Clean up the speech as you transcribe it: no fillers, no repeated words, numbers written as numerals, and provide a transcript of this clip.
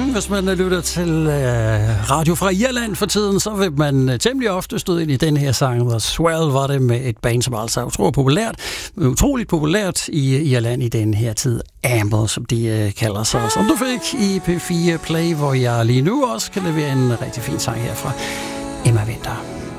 Hvis man lytter til radio fra Irland for tiden, så vil man temmelig ofte støde ind i den her sang. The Swell var det med et band, som altså er utroligt populært i Irland i den her tid. Amble, som de kalder sig. Som du fik i P4 Play, hvor jeg lige nu også kan levere en rigtig fin sang her fra Emma Winther.